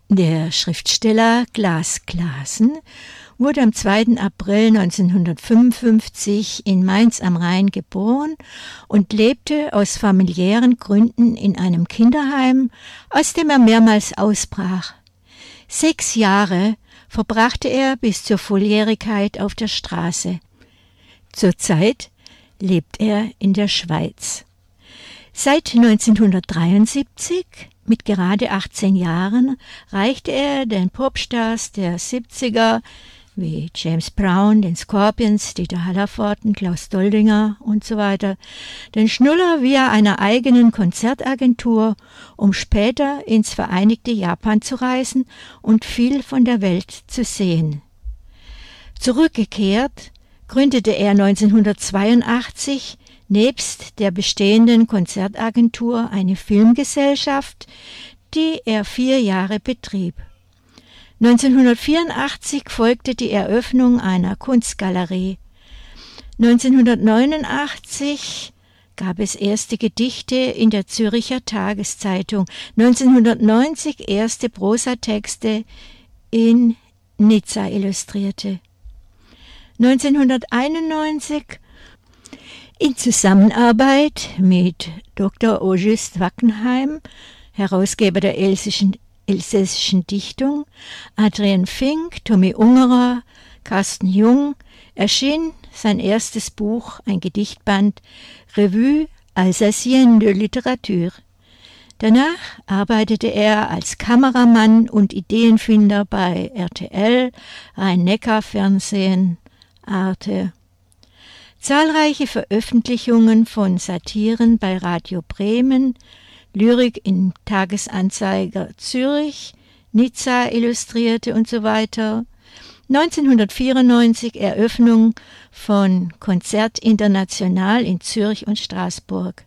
Der Schriftsteller Glas Clasen wurde am 2. April 1955 in Mainz am Rhein geboren und lebte aus familiären Gründen in einem Kinderheim, aus dem er mehrmals ausbrach. 6 Jahre verbrachte er bis zur Volljährigkeit auf der Straße. Zurzeit lebt er in der Schweiz. Seit 1973, mit gerade 18 Jahren, reichte er den Popstars der 70er wie James Brown, den Scorpions, Dieter Hallervorden, Klaus Doldinger und so weiter, den Schnuller via einer eigenen Konzertagentur, um später ins Vereinigte Japan zu reisen und viel von der Welt zu sehen. Zurückgekehrt gründete er 1982 nebst der bestehenden Konzertagentur eine Filmgesellschaft, die er 4 Jahre betrieb. 1984 folgte die Eröffnung einer Kunstgalerie. 1989 gab es erste Gedichte in der Zürcher Tageszeitung, 1990 erste Prosatexte in Nizza Illustrierte. 1991 in Zusammenarbeit mit Dr. Auguste Wackenheim, Herausgeber der elsässischen Dichtung, Adrian Fink, Tommy Ungerer, Carsten Jung, erschien sein erstes Buch, ein Gedichtband, Revue Alsacienne de Littérature. Danach arbeitete er als Kameramann und Ideenfinder bei RTL, Rhein-Neckar-Fernsehen, Arte. Zahlreiche Veröffentlichungen von Satiren bei Radio Bremen, Lyrik im Tagesanzeiger Zürich, Nizza Illustrierte und so weiter. 1994 Eröffnung von Konzert International in Zürich und Straßburg.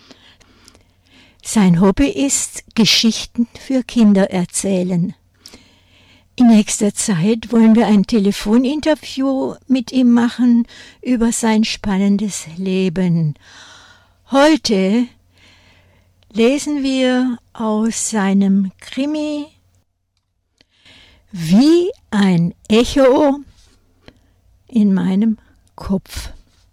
Sein Hobby ist Geschichten für Kinder erzählen. In nächster Zeit wollen wir ein Telefoninterview mit ihm machen über sein spannendes Leben. Heute lesen wir aus seinem Krimi Wie ein Echo in meinem Kopf.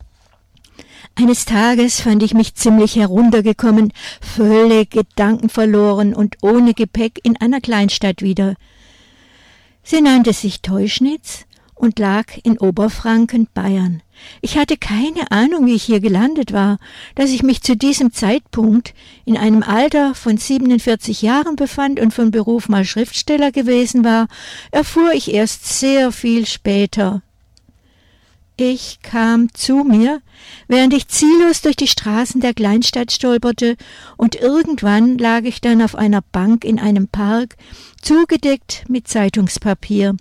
Eines Tages fand ich mich ziemlich heruntergekommen, völlig gedankenverloren und ohne Gepäck in einer Kleinstadt wieder. Sie nannte sich Teuschnitz und lag in Oberfranken, Bayern. Ich hatte keine Ahnung, wie ich hier gelandet war. Dass ich mich zu diesem Zeitpunkt in einem Alter von 47 Jahren befand und von Beruf mal Schriftsteller gewesen war, erfuhr ich erst sehr viel später. Ich kam zu mir, während ich ziellos durch die Straßen der Kleinstadt stolperte, und irgendwann lag ich dann auf einer Bank in einem Park, zugedeckt mit Zeitungspapier.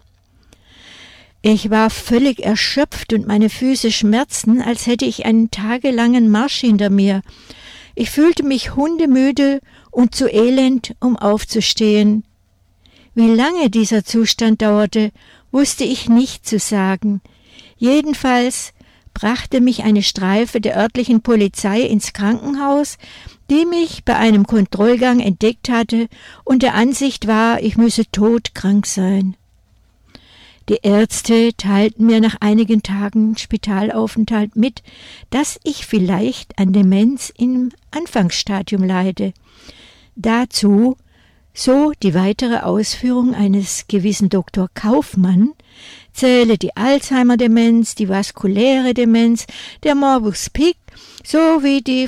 Ich war völlig erschöpft und meine Füße schmerzten, als hätte ich einen tagelangen Marsch hinter mir. Ich fühlte mich hundemüde und zu elend, um aufzustehen. Wie lange dieser Zustand dauerte, wusste ich nicht zu sagen. Jedenfalls brachte mich eine Streife der örtlichen Polizei ins Krankenhaus, die mich bei einem Kontrollgang entdeckt hatte und der Ansicht war, ich müsse todkrank sein. Die Ärzte teilten mir nach einigen Tagen Spitalaufenthalt mit, dass ich vielleicht an Demenz im Anfangsstadium leide. Dazu, so die weitere Ausführung eines gewissen Dr. Kaufmann, zähle die Alzheimer-Demenz, die vaskuläre Demenz, der Morbus Pick sowie die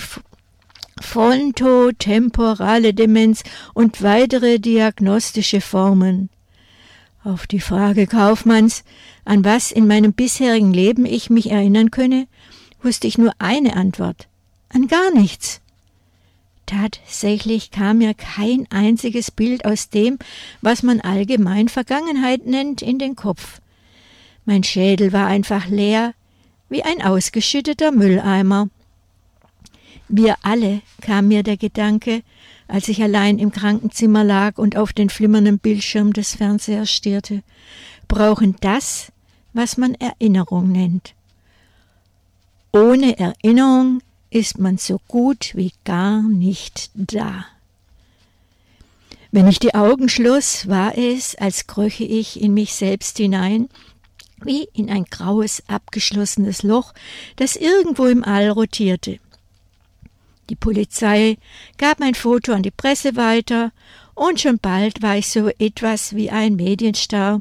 frontotemporale Demenz und weitere diagnostische Formen. Auf die Frage Kaufmanns, an was in meinem bisherigen Leben ich mich erinnern könne, wusste ich nur eine Antwort: an gar nichts. Tatsächlich kam mir kein einziges Bild aus dem, was man allgemein Vergangenheit nennt, in den Kopf. Mein Schädel war einfach leer, wie ein ausgeschütteter Mülleimer. Wir alle, kam mir der Gedanke, als ich allein im Krankenzimmer lag und auf den flimmernden Bildschirm des Fernsehers stierte, brauchen das, was man Erinnerung nennt. Ohne Erinnerung ist man so gut wie gar nicht da. Wenn ich die Augen schloss, war es, als kröche ich in mich selbst hinein, wie in ein graues, abgeschlossenes Loch, das irgendwo im All rotierte. Die Polizei gab mein Foto an die Presse weiter, und schon bald war ich so etwas wie ein Medienstar.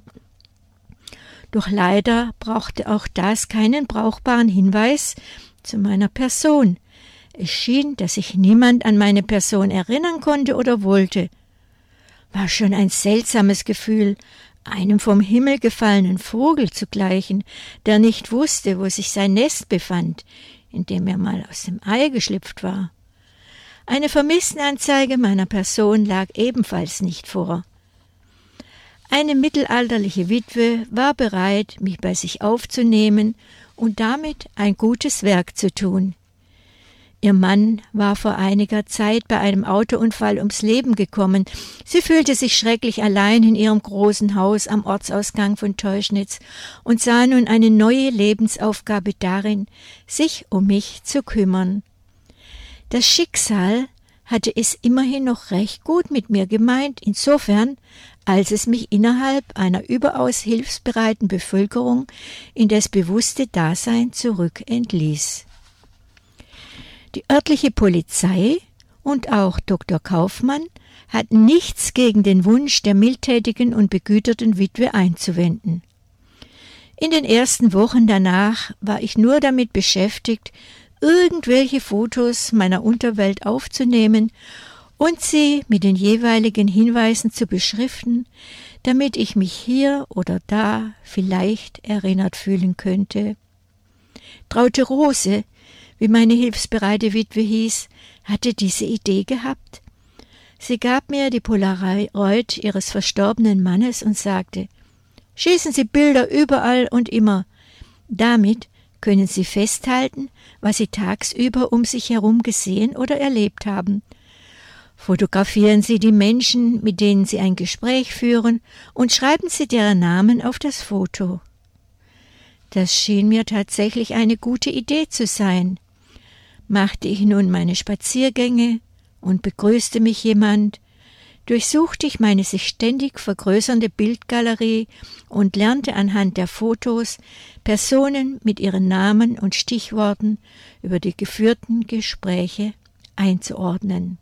Doch leider brauchte auch das keinen brauchbaren Hinweis zu meiner Person. Es schien, dass sich niemand an meine Person erinnern konnte oder wollte. War schon ein seltsames Gefühl, einem vom Himmel gefallenen Vogel zu gleichen, der nicht wusste, wo sich sein Nest befand, in dem er mal aus dem Ei geschlüpft war. Eine Vermisstenanzeige meiner Person lag ebenfalls nicht vor. Eine mittelalterliche Witwe war bereit, mich bei sich aufzunehmen und damit ein gutes Werk zu tun. Ihr Mann war vor einiger Zeit bei einem Autounfall ums Leben gekommen. Sie fühlte sich schrecklich allein in ihrem großen Haus am Ortsausgang von Teuschnitz und sah nun eine neue Lebensaufgabe darin, sich um mich zu kümmern. Das Schicksal hatte es immerhin noch recht gut mit mir gemeint, insofern, als es mich innerhalb einer überaus hilfsbereiten Bevölkerung in das bewusste Dasein zurück entließ. Die örtliche Polizei und auch Dr. Kaufmann hatten nichts gegen den Wunsch der mildtätigen und begüterten Witwe einzuwenden. In den ersten Wochen danach war ich nur damit beschäftigt, irgendwelche Fotos meiner Unterwelt aufzunehmen und sie mit den jeweiligen Hinweisen zu beschriften, damit ich mich hier oder da vielleicht erinnert fühlen könnte. Traute Rose, wie meine hilfsbereite Witwe hieß, hatte diese Idee gehabt. Sie gab mir die Polaroid ihres verstorbenen Mannes und sagte: »Schießen Sie Bilder überall und immer. Damit können Sie festhalten, was Sie tagsüber um sich herum gesehen oder erlebt haben. Fotografieren Sie die Menschen, mit denen Sie ein Gespräch führen, und schreiben Sie deren Namen auf das Foto.« Das schien mir tatsächlich eine gute Idee zu sein. Machte ich nun meine Spaziergänge und begrüßte mich jemand, durchsuchte ich meine sich ständig vergrößernde Bildgalerie und lernte anhand der Fotos Personen mit ihren Namen und Stichworten über die geführten Gespräche einzuordnen.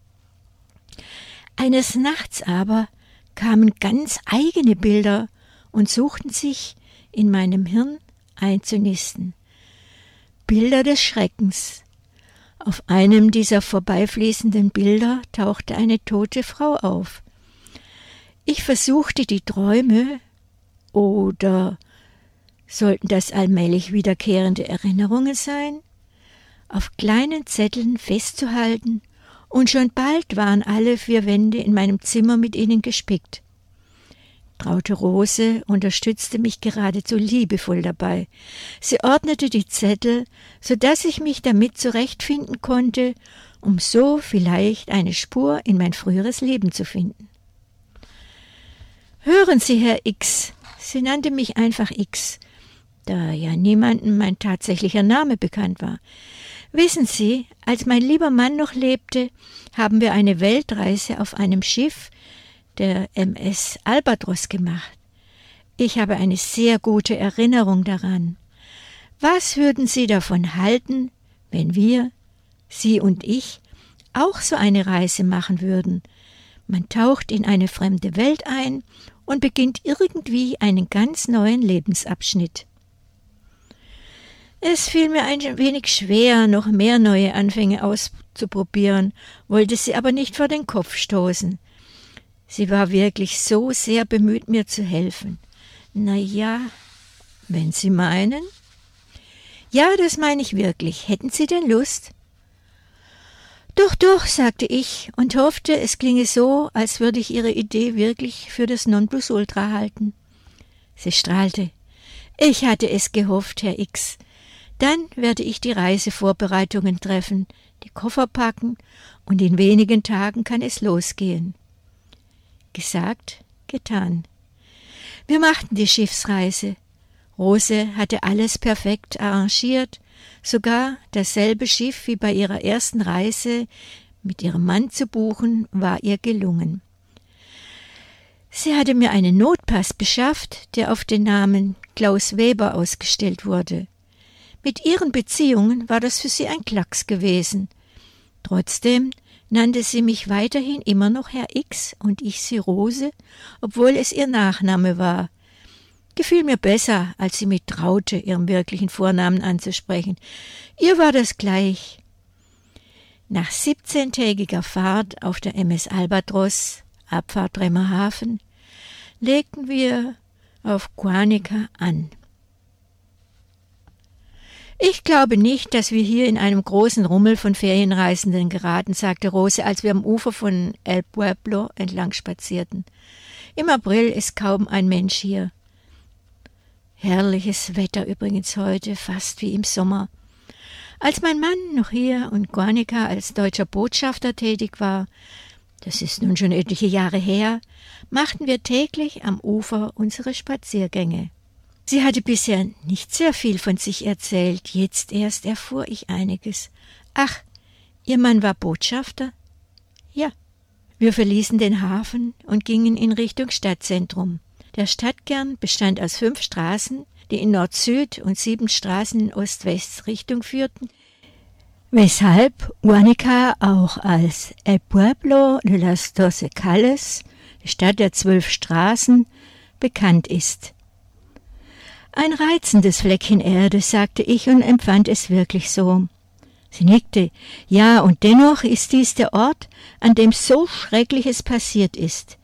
Eines Nachts aber kamen ganz eigene Bilder und suchten sich in meinem Hirn einzunisten. Bilder des Schreckens. Auf einem dieser vorbeifließenden Bilder tauchte eine tote Frau auf. Ich versuchte die Träume, oder sollten das allmählich wiederkehrende Erinnerungen sein, auf kleinen Zetteln festzuhalten, und schon bald waren alle 4 Wände in meinem Zimmer mit ihnen gespickt. Traute Rose unterstützte mich geradezu liebevoll dabei. Sie ordnete die Zettel, so dass ich mich damit zurechtfinden konnte, um so vielleicht eine Spur in mein früheres Leben zu finden. »Hören Sie, Herr X«, sie nannte mich einfach X, da ja niemandem mein tatsächlicher Name bekannt war. »Wissen Sie, als mein lieber Mann noch lebte, haben wir eine Weltreise auf einem Schiff, der MS Albatros, gemacht. Ich habe eine sehr gute Erinnerung daran. Was würden Sie davon halten, wenn wir, Sie und ich, auch so eine Reise machen würden? Man taucht in eine fremde Welt ein und beginnt irgendwie einen ganz neuen Lebensabschnitt.« Es fiel mir ein wenig schwer, noch mehr neue Anfänge auszuprobieren, wollte sie aber nicht vor den Kopf stoßen. Sie war wirklich so sehr bemüht, mir zu helfen. »Na ja, wenn Sie meinen.« »Ja, das meine ich wirklich. Hätten Sie denn Lust?« »Doch«, sagte ich und hoffte, es klinge so, als würde ich ihre Idee wirklich für das Nonplusultra halten. Sie strahlte. »Ich hatte es gehofft, Herr X. Dann werde ich die Reisevorbereitungen treffen, die Koffer packen, und in wenigen Tagen kann es losgehen.« Gesagt, getan. Wir machten die Schiffsreise. Rose hatte alles perfekt arrangiert, sogar dasselbe Schiff wie bei ihrer ersten Reise mit ihrem Mann zu buchen, war ihr gelungen. Sie hatte mir einen Notpass beschafft, der auf den Namen Klaus Weber ausgestellt wurde. Mit ihren Beziehungen war das für sie ein Klacks gewesen. Trotzdem nannte sie mich weiterhin immer noch Herr X und ich sie Rose, obwohl es ihr Nachname war. Gefiel mir besser, als sie mich traute, ihren wirklichen Vornamen anzusprechen. Ihr war das gleich. Nach 17-tägiger Fahrt auf der MS Albatros, Abfahrt Bremerhaven, legten wir auf Guernica an. Ich glaube nicht, dass wir hier in einem großen Rummel von Ferienreisenden geraten, sagte Rose, als wir am Ufer von El Pueblo entlang spazierten. Im April ist kaum ein Mensch hier. Herrliches Wetter übrigens heute, fast wie im Sommer. Als mein Mann noch hier in Guernica als deutscher Botschafter tätig war, das ist nun schon etliche Jahre her, machten wir täglich am Ufer unsere Spaziergänge. Sie hatte bisher nicht sehr viel von sich erzählt, jetzt erst erfuhr ich einiges. Ach, Ihr Mann war Botschafter? Ja. Wir verließen den Hafen und gingen in Richtung Stadtzentrum. Der Stadtkern bestand aus 5 Straßen, die in Nord-Süd und 7 Straßen in Ost-West-Richtung führten, weshalb Guernica auch als El Pueblo de las 12 Calles, die Stadt der 12 Straßen, bekannt ist. Ein reizendes Fleckchen Erde, sagte ich und empfand es wirklich so. Sie nickte. Ja, und dennoch ist dies der Ort, an dem so Schreckliches passiert ist.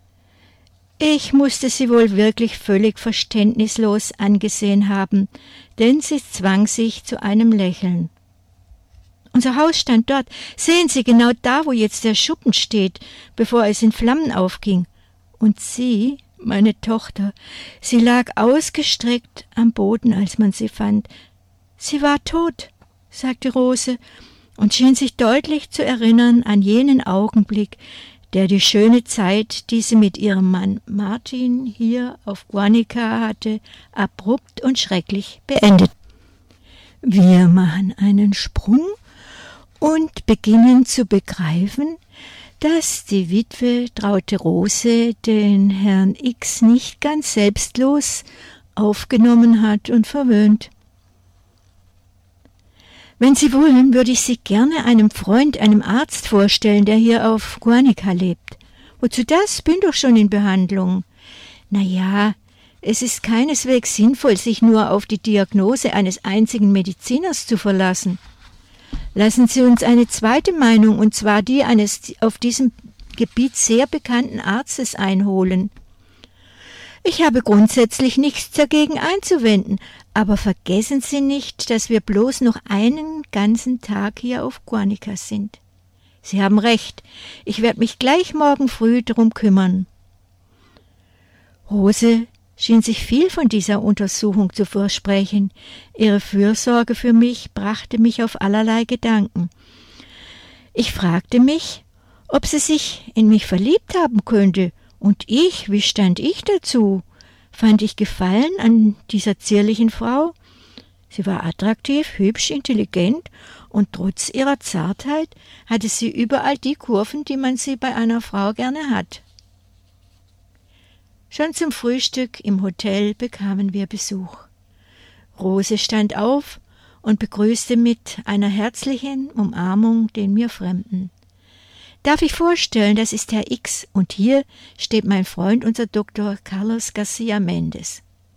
Ich musste sie wohl wirklich völlig verständnislos angesehen haben, denn sie zwang sich zu einem Lächeln. Unser Haus stand dort. Sehen Sie, genau da, wo jetzt der Schuppen steht, bevor es in Flammen aufging. Und sie, meine Tochter, sie lag ausgestreckt am Boden, als man sie fand. Sie war tot, sagte Rose und schien sich deutlich zu erinnern an jenen Augenblick, der die schöne Zeit, die sie mit ihrem Mann Martin hier auf Guernica hatte, abrupt und schrecklich beendet. Wir machen einen Sprung und beginnen zu begreifen, dass die Witwe Traute Rose den Herrn X nicht ganz selbstlos aufgenommen hat und verwöhnt. Wenn Sie wollen, würde ich Sie gerne einem Freund, einem Arzt vorstellen, der hier auf Guernica lebt. Wozu das? Bin doch schon in Behandlung. Na ja, es ist keineswegs sinnvoll, sich nur auf die Diagnose eines einzigen Mediziners zu verlassen. Lassen Sie uns eine zweite Meinung, und zwar die eines auf diesem Gebiet sehr bekannten Arztes einholen. Ich habe grundsätzlich nichts dagegen einzuwenden, aber vergessen Sie nicht, dass wir bloß noch einen ganzen Tag hier auf Guernica sind. Sie haben recht, ich werde mich gleich morgen früh darum kümmern. Rose schien sich viel von dieser Untersuchung zu versprechen. Ihre Fürsorge für mich brachte mich auf allerlei Gedanken. Ich fragte mich, ob sie sich in mich verliebt haben könnte, und wie stand ich dazu? Fand ich Gefallen an dieser zierlichen Frau? Sie war attraktiv, hübsch, intelligent, und trotz ihrer Zartheit hatte sie überall die Kurven, die man sie bei einer Frau gerne hat. Schon zum Frühstück im Hotel bekamen wir Besuch. Rose stand auf und begrüßte mit einer herzlichen Umarmung den mir Fremden. Darf ich vorstellen, das ist Herr X, und hier steht mein Freund, unser Dr. Carlos Garcia Mendez.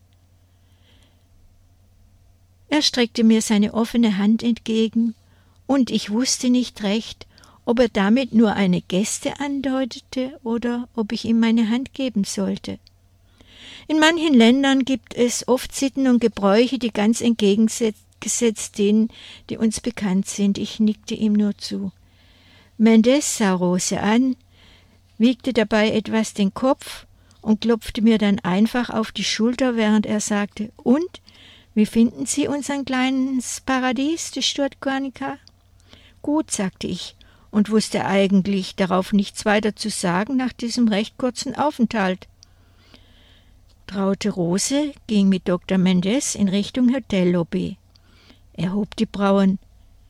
Er streckte mir seine offene Hand entgegen, und ich wusste nicht recht, ob er damit nur eine Geste andeutete oder ob ich ihm meine Hand geben sollte. In manchen Ländern gibt es oft Sitten und Gebräuche, die ganz entgegengesetzt denen, die uns bekannt sind. Ich nickte ihm nur zu. Mendez sah Rose an, wiegte dabei etwas den Kopf und klopfte mir dann einfach auf die Schulter, während er sagte, »Und, wie finden Sie unser kleines Paradies, die Stadt Guernica?« »Gut«, sagte ich und wusste eigentlich darauf nichts weiter zu sagen nach diesem recht kurzen Aufenthalt. Traute Rose ging mit Dr. Mendez in Richtung Hotellobby. Er hob die Brauen.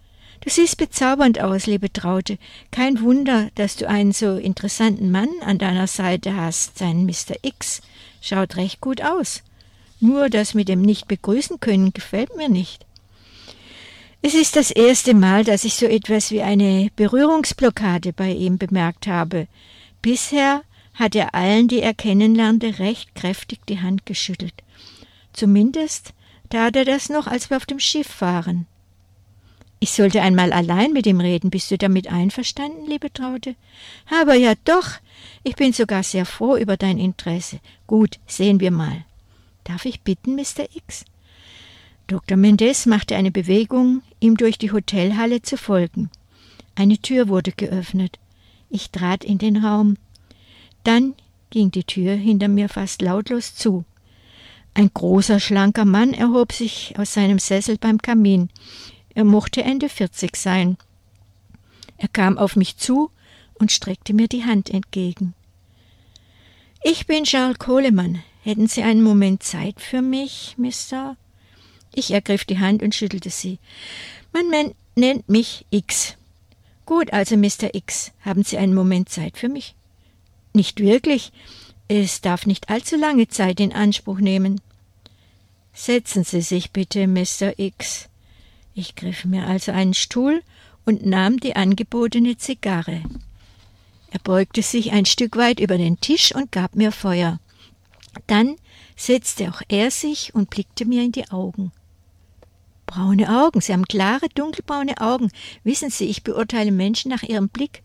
Du siehst bezaubernd aus, liebe Traute. Kein Wunder, dass du einen so interessanten Mann an deiner Seite hast. Sein Mr. X schaut recht gut aus. Nur das mit dem Nicht-Begrüßen-Können gefällt mir nicht. Es ist das erste Mal, dass ich so etwas wie eine Berührungsblockade bei ihm bemerkt habe. Bisher hat er allen, die er kennenlernte, recht kräftig die Hand geschüttelt. Zumindest tat er das noch, als wir auf dem Schiff waren. Ich sollte einmal allein mit ihm reden. Bist du damit einverstanden, liebe Traute? Aber ja doch, ich bin sogar sehr froh über dein Interesse. Gut, sehen wir mal. Darf ich bitten, Mr. X? Dr. Mendez machte eine Bewegung, ihm durch die Hotelhalle zu folgen. Eine Tür wurde geöffnet. Ich trat in den Raum. Dann ging die Tür hinter mir fast lautlos zu. Ein großer, schlanker Mann erhob sich aus seinem Sessel beim Kamin. Er mochte Ende 40 sein. Er kam auf mich zu und streckte mir die Hand entgegen. »Ich bin Charles Coleman. Hätten Sie einen Moment Zeit für mich, Mr.« Ich ergriff die Hand und schüttelte sie. »Man nennt mich X.« »Gut, also Mr. X, haben Sie einen Moment Zeit für mich?« »Nicht wirklich. Es darf nicht allzu lange Zeit in Anspruch nehmen.« »Setzen Sie sich bitte, Mr. X.« Ich griff mir also einen Stuhl und nahm die angebotene Zigarre. Er beugte sich ein Stück weit über den Tisch und gab mir Feuer. Dann setzte auch er sich und blickte mir in die Augen. »Braune Augen, Sie haben klare, dunkelbraune Augen. Wissen Sie, ich beurteile Menschen nach ihrem Blick.«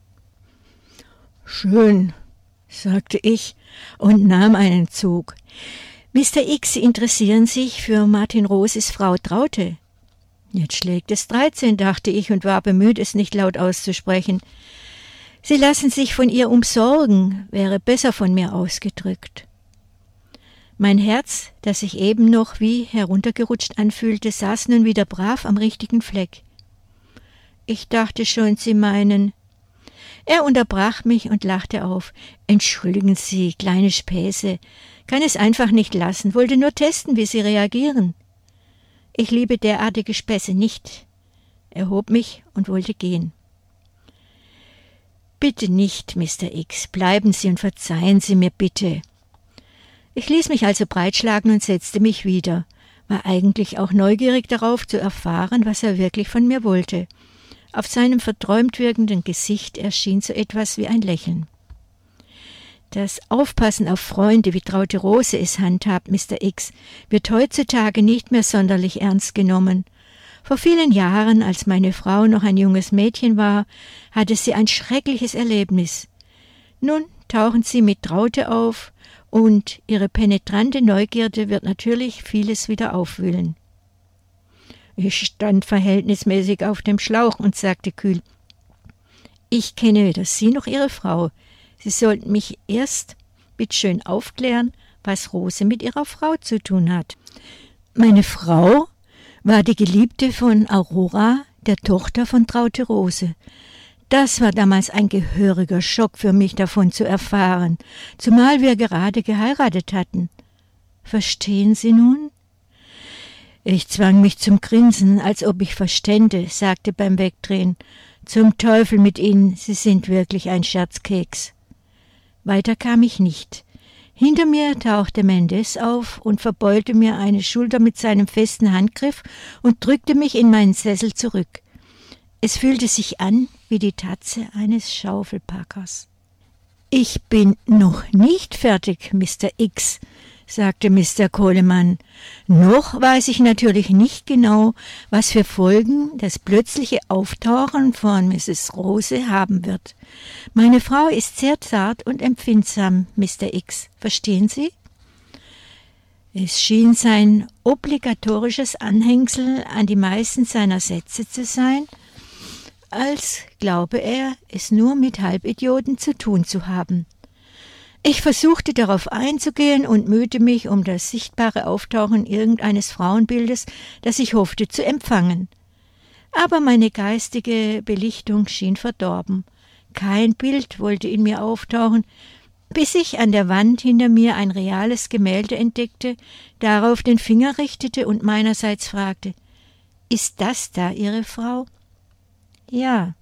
»Schön«, sagte ich und nahm einen Zug. »Mr. X, Sie interessieren sich für Martin Roses Frau Traute.« »Jetzt schlägt es 13«, dachte ich und war bemüht, es nicht laut auszusprechen. »Sie lassen sich von ihr umsorgen«, wäre besser von mir ausgedrückt. Mein Herz, das sich eben noch wie heruntergerutscht anfühlte, saß nun wieder brav am richtigen Fleck. Ich dachte schon, Sie meinen. Er unterbrach mich und lachte auf. »Entschuldigen Sie, kleine Späße. Kann es einfach nicht lassen, wollte nur testen, wie Sie reagieren.« »Ich liebe derartige Späße nicht.« Er hob mich und wollte gehen. »Bitte nicht, Mr. X, bleiben Sie und verzeihen Sie mir bitte.« Ich ließ mich also breitschlagen und setzte mich wieder, war eigentlich auch neugierig darauf zu erfahren, was er wirklich von mir wollte. Auf seinem verträumt wirkenden Gesicht erschien so etwas wie ein Lächeln. Das Aufpassen auf Freunde, wie Traute Rose es handhabt, Mr. X, wird heutzutage nicht mehr sonderlich ernst genommen. Vor vielen Jahren, als meine Frau noch ein junges Mädchen war, hatte sie ein schreckliches Erlebnis. Nun tauchen sie mit Traute auf, und ihre penetrante Neugierde wird natürlich vieles wieder aufwühlen. Ich stand verhältnismäßig auf dem Schlauch und sagte kühl: »Ich kenne weder Sie noch Ihre Frau. Sie sollten mich erst bitteschön aufklären, was Rose mit ihrer Frau zu tun hat.« Meine Frau war die Geliebte von Aurora, der Tochter von Traute Rose. Das war damals ein gehöriger Schock für mich, davon zu erfahren, zumal wir gerade geheiratet hatten. Verstehen Sie nun? Ich zwang mich zum Grinsen, als ob ich verstände, sagte beim Wegdrehen: »Zum Teufel mit Ihnen, Sie sind wirklich ein Scherzkeks.« Weiter kam ich nicht. Hinter mir tauchte Mendez auf und verbeulte mir eine Schulter mit seinem festen Handgriff und drückte mich in meinen Sessel zurück. Es fühlte sich an wie die Tatze eines Schaufelpackers. »Ich bin noch nicht fertig, Mr. X«, sagte Mr. Coleman. »Noch weiß ich natürlich nicht genau, was für Folgen das plötzliche Auftauchen von Mrs. Rose haben wird. Meine Frau ist sehr zart und empfindsam, Mr. X. Verstehen Sie?« Es schien sein obligatorisches Anhängsel an die meisten seiner Sätze zu sein, als glaube er, es nur mit Halbidioten zu tun zu haben. Ich versuchte darauf einzugehen und mühte mich um das sichtbare Auftauchen irgendeines Frauenbildes, das ich hoffte zu empfangen. Aber meine geistige Belichtung schien verdorben. Kein Bild wollte in mir auftauchen, bis ich an der Wand hinter mir ein reales Gemälde entdeckte, darauf den Finger richtete und meinerseits fragte: »Ist das da Ihre Frau?« Ja.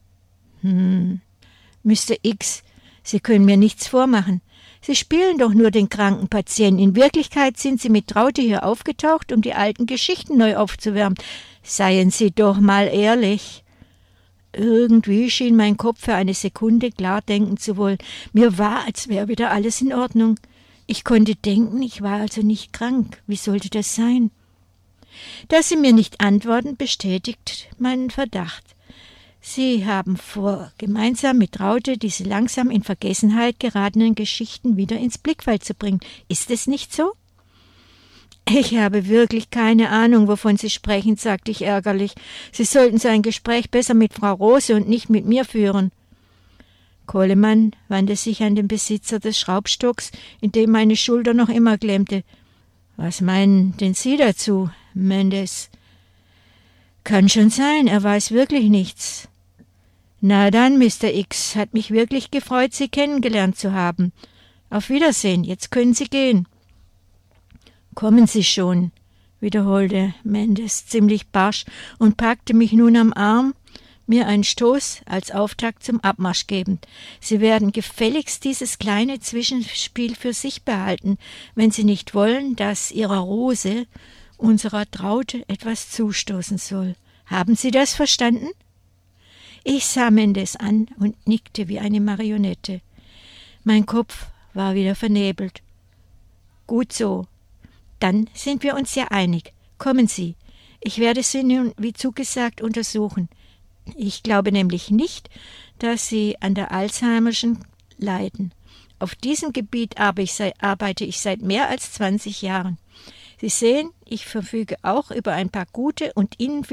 Mr. X, Sie können mir nichts vormachen. Sie spielen doch nur den kranken Patienten. In Wirklichkeit sind Sie mit Traute hier aufgetaucht, um die alten Geschichten neu aufzuwärmen. Seien Sie doch mal ehrlich. Irgendwie schien mein Kopf für eine Sekunde klar denken zu wollen. Mir war, als wäre wieder alles in Ordnung. Ich konnte denken, ich war also nicht krank. Wie sollte das sein? Dass Sie mir nicht antworten, bestätigt meinen Verdacht. Sie haben vor, gemeinsam mit Traute diese langsam in Vergessenheit geratenen Geschichten wieder ins Blickfeld zu bringen. Ist es nicht so? Ich habe wirklich keine Ahnung, wovon Sie sprechen, sagte ich ärgerlich. Sie sollten so ein Gespräch besser mit Frau Rose und nicht mit mir führen. Coleman wandte sich an den Besitzer des Schraubstocks, in dem meine Schulter noch immer klemmte. Was meinen denn Sie dazu, Mendes? Kann schon sein, er weiß wirklich nichts. Na dann, Mr. X, hat mich wirklich gefreut, Sie kennengelernt zu haben. Auf Wiedersehen, jetzt können Sie gehen. Kommen Sie schon, wiederholte Mendes ziemlich barsch und packte mich nun am Arm, mir einen Stoß als Auftakt zum Abmarsch gebend. Sie werden gefälligst dieses kleine Zwischenspiel für sich behalten, wenn Sie nicht wollen, dass Ihrer Rose, unserer Traute, etwas zustoßen soll. Haben Sie das verstanden? Ich sah Mendes an und nickte wie eine Marionette. Mein Kopf war wieder vernebelt. Gut so. Dann sind wir uns ja einig. Kommen Sie. Ich werde Sie nun, wie zugesagt, untersuchen. Ich glaube nämlich nicht, dass Sie an der Alzheimerschen leiden. Auf diesem Gebiet arbeite ich seit mehr als 20 Jahren. Sie sehen, ich verfüge auch über ein paar gute und Ihnen